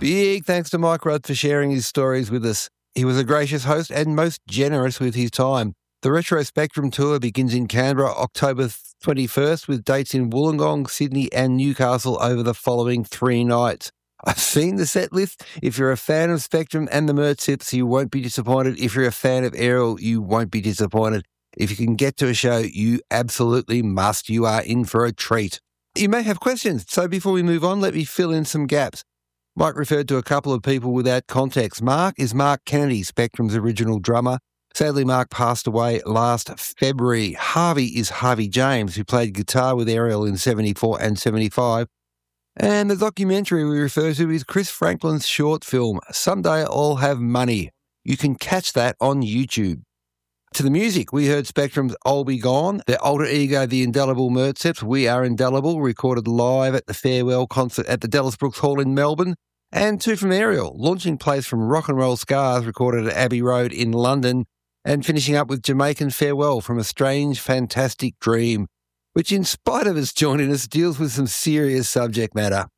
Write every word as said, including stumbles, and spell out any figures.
Big thanks to Mike Rudd for sharing his stories with us. He was a gracious host and most generous with his time. The Retro Spectrum Tour begins in Canberra October twenty-first with dates in Wollongong, Sydney and Newcastle over the following three nights. I've seen the set list. If you're a fan of Spectrum and the Mert Sips, you won't be disappointed. If you're a fan of Aerial, you won't be disappointed. If you can get to a show, you absolutely must. You are in for a treat. You may have questions, so before we move on, let me fill in some gaps. Mike referred to a couple of people without context. Mark is Mark Kennedy, Spectrum's original drummer. Sadly, Mark passed away last February. Harvey is Harvey James, who played guitar with Aerial in seventy-four and seventy-five. And the documentary we refer to is Chris Franklin's short film, Someday I'll Have Money. You can catch that on YouTube. To the music, we heard Spectrum's I'll Be Gone, their alter ego, the Indelible Mert Sips, We Are Indelible, recorded live at the Farewell concert at the Dallas Brooks Hall in Melbourne, and two from Aerial, Launching Place from Rock and Roll Scars, recorded at Abbey Road in London, and finishing up with Jamaican Farewell from A Strange Fantastic Dream, which in spite of us joining us deals with some serious subject matter.